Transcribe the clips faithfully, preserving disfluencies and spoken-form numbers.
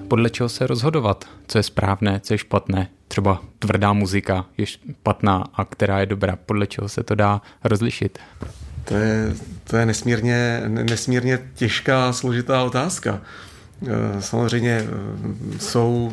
Podle čeho se rozhodovat, co je správné, co je špatné? Třeba tvrdá muzika je špatná a která je dobrá. Podle čeho se to dá rozlišit? To je, to je nesmírně, nesmírně těžká, složitá otázka. Samozřejmě jsou,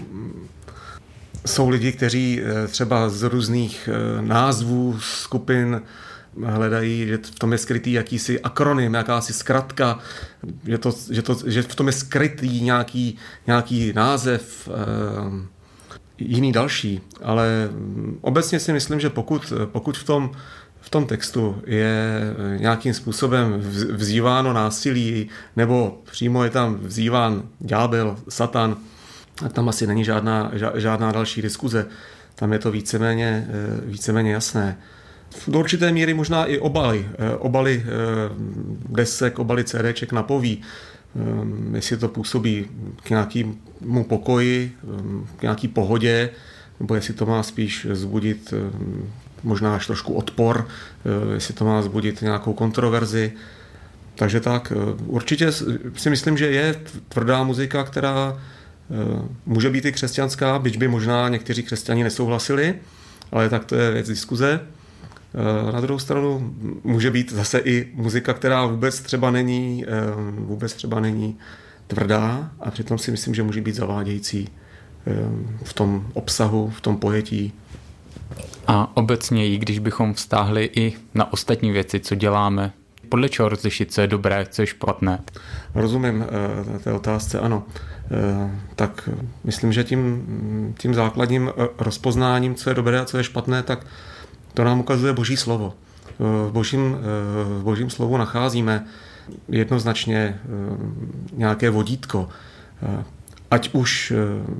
jsou lidi, kteří třeba z různých názvů skupin hledají, že v tom je skrytý jakýsi akronym, jakási zkratka, že, to, že, to, že v tom je skrytý nějaký, nějaký název, eh, jiný další. Ale obecně si myslím, že pokud, pokud v tom, v tom textu je nějakým způsobem vzýváno násilí, nebo přímo je tam vzýván ďábel, satan, tak tam asi není žádná, žádná další diskuze. Tam je to víceméně, víceméně jasné. Do určité míry možná i obaly. Obaly desek, obaly CDček napoví, jestli to působí k nějakému pokoji, k nějaký pohodě, nebo jestli to má spíš vzbudit možná až trošku odpor, jestli to má vzbudit nějakou kontroverzi. Takže tak, určitě si myslím, že je tvrdá muzika, která může být i křesťanská, byť by možná někteří křesťani nesouhlasili, ale tak to je věc diskuze. Na druhou stranu může být zase i muzika, která vůbec třeba není, vůbec třeba není tvrdá a přitom si myslím, že může být zavádějící v tom obsahu, v tom pojetí. A obecně, i když bychom vztáhli i na ostatní věci, co děláme, podle čeho rozlišit, co je dobré, co je špatné? Rozumím té otázce, ano. Tak myslím, že tím, tím základním rozpoznáním, co je dobré a co je špatné, tak to nám ukazuje Boží slovo. V Božím, v Božím slovu nacházíme jednoznačně nějaké vodítko. Ať už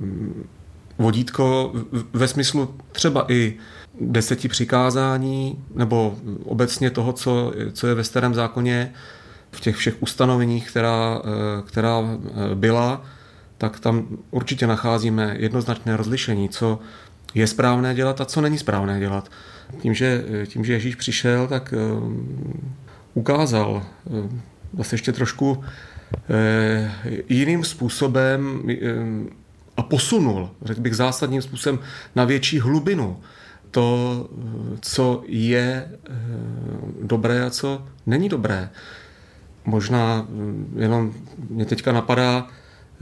vodítko ve smyslu třeba i deseti přikázání, nebo obecně toho, co, co je ve Starém zákoně, v těch všech ustanoveních, která, která byla, tak tam určitě nacházíme jednoznačné rozlišení, co je správné dělat a co není správné dělat. Tím, že, tím, že Ježíš přišel, tak um, ukázal um, zase ještě trošku um, jiným způsobem um, a posunul, řekl bych zásadním způsobem, na větší hlubinu to, co je um, dobré a co není dobré. Možná um, jenom mě teďka napadá um,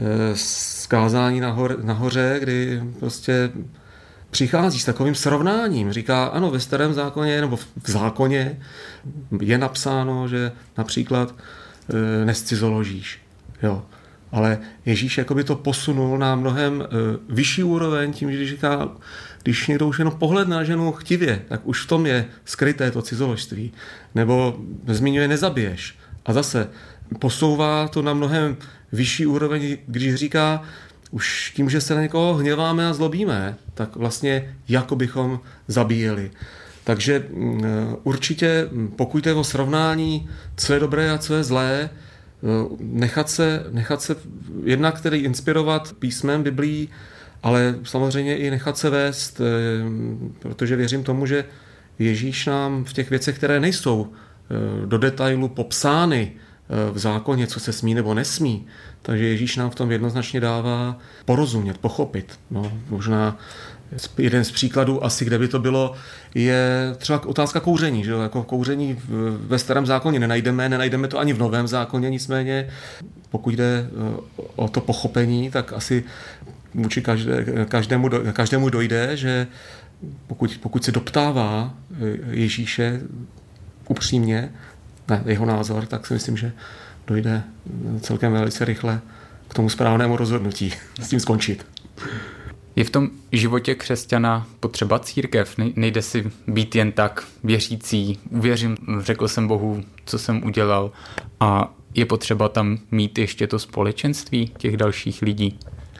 zkázání nahor, nahoře, kdy prostě přichází s takovým srovnáním. Říká, ano, ve Starém zákoně, nebo v zákoně je napsáno, že například e, nescizoložíš. Jo. Ale Ježíš jakoby to posunul na mnohem e, vyšší úroveň tím, že říká, když někdo už jenom pohledne na ženu chtivě, tak už v tom je skryté to cizoložství. Nebo zmiňuje nezabiješ. A zase posouvá to na mnohem vyšší úroveň, když říká, už tím, že se na někoho hněváme a zlobíme, tak vlastně jako bychom zabíjeli. Takže určitě, pokud je o srovnání, co je dobré a co je zlé, nechat se, nechat se jednak tedy inspirovat písmem, Biblií, ale samozřejmě i nechat se vést, protože věřím tomu, že Ježíš nám v těch věcech, které nejsou do detailu popsány v zákoně, co se smí nebo nesmí, takže Ježíš nám v tom jednoznačně dává porozumět, pochopit. No, možná jeden z příkladů asi, kde by to bylo, je třeba otázka kouření. Že? Jako kouření ve Starém zákoně nenajdeme, nenajdeme to ani v Novém zákoně, nicméně pokud jde o to pochopení, tak asi vůči každé, každému, každému dojde, že pokud, pokud se doptává Ježíše upřímně na jeho názor, tak si myslím, že dojde celkem velice rychle k tomu správnému rozhodnutí s tím skončit. Je v tom životě křesťana potřeba církev? Nejde si být jen tak věřící, uvěřím, řekl jsem Bohu, co jsem udělal, a je potřeba tam mít ještě to společenství těch dalších lidí?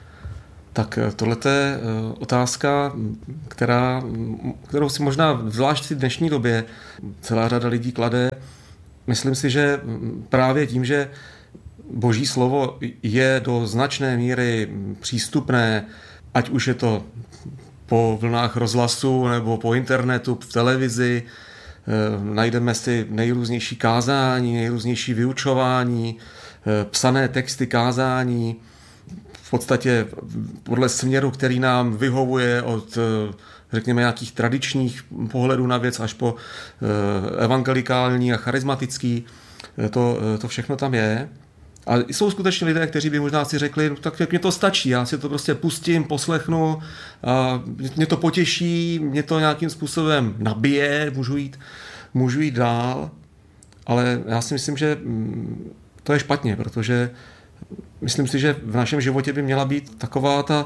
Tak tohle je otázka, která, kterou si možná zvlášť v dnešní době celá řada lidí klade. Myslím si, že právě tím, že Boží slovo je do značné míry přístupné, ať už je to po vlnách rozhlasu nebo po internetu, v televizi, najdeme si nejrůznější kázání, nejrůznější vyučování, psané texty kázání, podstatě podle směru, který nám vyhovuje od, řekněme, nějakých tradičních pohledů na věc až po evangelikální a charismatický. To, to všechno tam je. A jsou skutečně lidé, kteří by možná si řekli, no, tak mě to stačí, já si to prostě pustím, poslechnu, a mě to potěší, mě to nějakým způsobem nabije, můžu jít, můžu jít dál, ale já si myslím, že to je špatně, protože myslím si, že v našem životě by měla být taková ta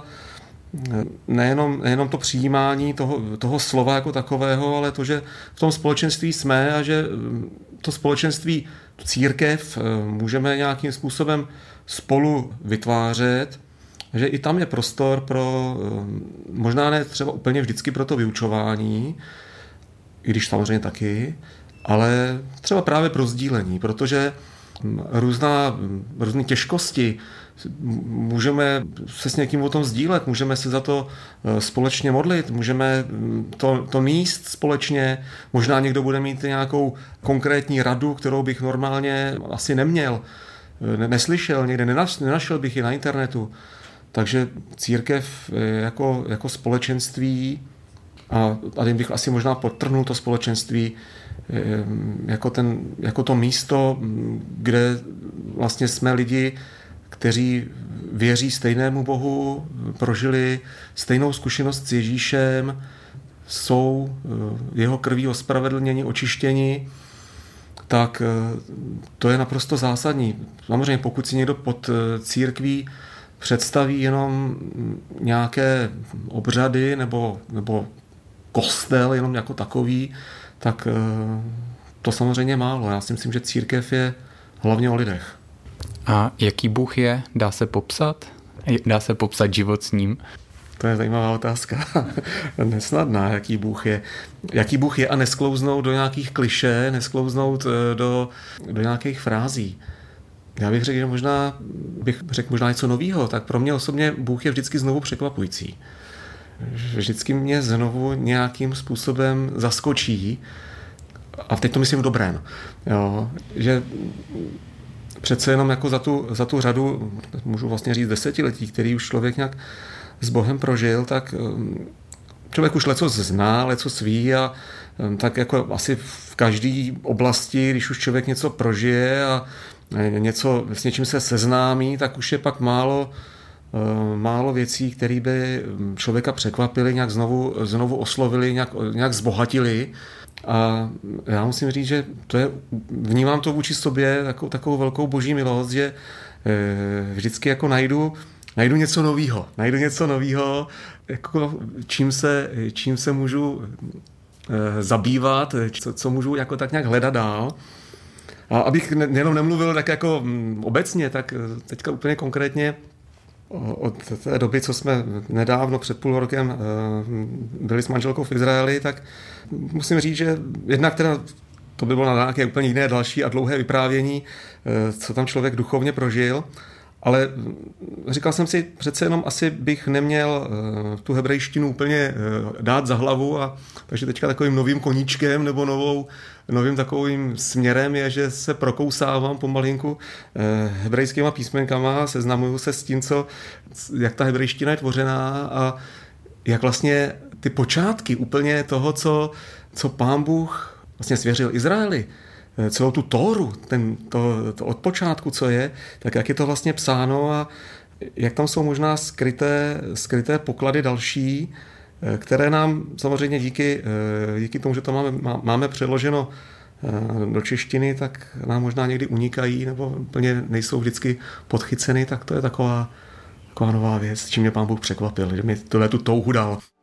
nejenom, nejenom to přijímání toho, toho slova jako takového, ale to, že v tom společenství jsme a že to společenství, tu církev můžeme nějakým způsobem spolu vytvářet, že i tam je prostor pro, možná ne třeba úplně vždycky pro to vyučování, i když samozřejmě taky, ale třeba právě pro sdílení, protože různá, různé těžkosti můžeme se s někým o tom sdílet, můžeme se za to společně modlit, můžeme to, to níst společně, možná někdo bude mít nějakou konkrétní radu, kterou bych normálně asi neměl, neslyšel, někde nenašel bych ji na internetu. Takže církev jako, jako společenství, a tady bych asi možná podtrhnul to společenství, jako, ten, jako to místo, kde vlastně jsme lidi, kteří věří stejnému Bohu, prožili stejnou zkušenost s Ježíšem, jsou jeho krví ospravedlněni, očištěni, tak to je naprosto zásadní. Samozřejmě pokud si někdo pod církví představí jenom nějaké obřady nebo, nebo kostel jenom jako takový, tak to samozřejmě málo. Já si myslím, že církev je hlavně o lidech. A jaký Bůh je? Dá se popsat? Dá se popsat život s ním? To je zajímavá otázka. Nesnadná, jaký Bůh je. Jaký Bůh je a nesklouznout do nějakých klišé, nesklouznout do, do nějakých frází. Já bych řekl, že možná bych řekl možná něco novýho, tak pro mě osobně Bůh je vždycky znovu překvapující. Vždycky mě znovu nějakým způsobem zaskočí, a teď to myslím v dobrém, jo, že přece jenom jako za tu, za tu řadu, můžu vlastně říct desetiletí, který už člověk nějak s Bohem prožil, tak člověk už leco zná, leco ví a tak jako asi v každé oblasti, když už člověk něco prožije a něco, s něčím se seznámí, tak už je pak málo, málo věcí, které by člověka překvapily, nějak znovu, znovu oslovili, nějak, nějak zbohatili. A já musím říct, že to je, vnímám to vůči sobě takovou, takovou velkou boží milost, že vždycky jako najdu, najdu něco novýho, najdu něco novýho, jako čím se, čím se můžu zabývat, co, co můžu jako tak nějak hledat dál. A abych jenom nemluvil tak jako obecně, tak teďka úplně konkrétně od té doby, co jsme nedávno před půl rokem byli s manželkou v Izraeli, tak musím říct, že jednak teda to by bylo na nějaké úplně jiné další a dlouhé vyprávění, co tam člověk duchovně prožil, ale říkal jsem si, přece jenom asi bych neměl tu hebrejštinu úplně dát za hlavu, a takže teďka takovým novým koníčkem nebo novou, novým takovým směrem je, že se prokousávám pomalinku hebrejskýma písmenkama, seznamuju se s tím, co, jak ta hebrejština je tvořená a jak vlastně ty počátky úplně toho, co, co Pán Bůh vlastně svěřil Izraeli, celou tu Tóru, ten, to, to od počátku, co je, tak jak je to vlastně psáno a jak tam jsou možná skryté, skryté poklady další, které nám samozřejmě díky, díky tomu, že to máme, máme přeloženo do češtiny, tak nám možná někdy unikají nebo úplně nejsou vždycky podchyceny, tak to je taková, taková nová věc, čím mě Pán Bůh překvapil, že mi tohle tu touhu dal.